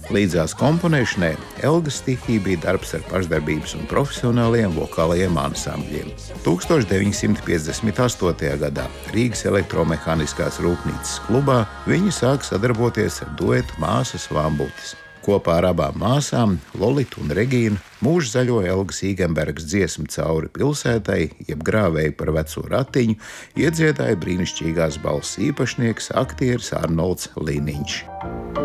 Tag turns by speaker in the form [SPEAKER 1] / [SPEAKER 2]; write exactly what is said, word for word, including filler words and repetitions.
[SPEAKER 1] Līdzās komponēšanai Elgas stihija bija darbs ar pašdarbības un profesionāliem vokālajiem ansambļiem. tūkstoš deviņi simti piecdesmit astotajā gadā Rīgas elektromehāniskās rūpnīcas klubā viņi sāk sadarboties ar duetu Māsas Vambutis. Kopā ar abām māsām, Lolitu un Regīnu, mūža zaļo Elgas Īgenbergas dziesmu Cauri pilsētai, jeb Grāvēju par veco ratiņu, iedziedāja brīnišķīgās balss īpašnieks, aktieris Arnolds Liniņš.